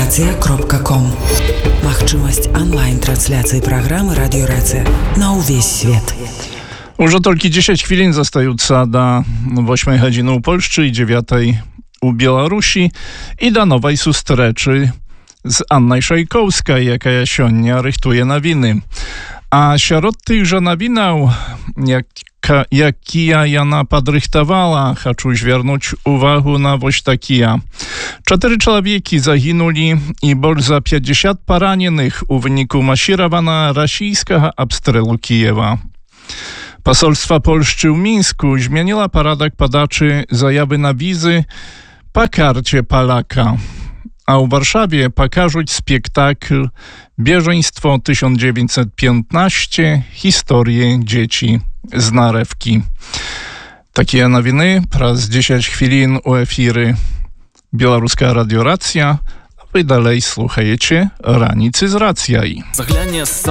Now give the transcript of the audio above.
Радиорация.ком. Магчымасць онлайн-трансляцыі праграмы «Радиорация» на ўвесь свет. Уже только 10 хвилин застаются до 8 godziny u Polsce i 9 u Białorusi i do nowej sustreczy z Annaj Szajkowskiej, jaka siądnia rychtuje nowiny. A śród tychże nowinów, jakie Jana podrychtowała, chcę zwrócić uwagę na właśnie takie. 4 człowieki zaginuli i больше za 50 poranionych w wyniku maszyrowanego rosyjskiego obstrzału Kijewa. Posolstwa Polski w Mińsku zmieniła porządek podaczy zajawy na wizy po karcie Polaka. A w Warszawie pokażą spektakl Bieżeństwo 1915. Historię dzieci z Narewki. Takie nowiny przez 10 chwilin u efiry Białoruska Radioracja. A wy dalej słuchajcie Ranicy z Racjaj. Заглянье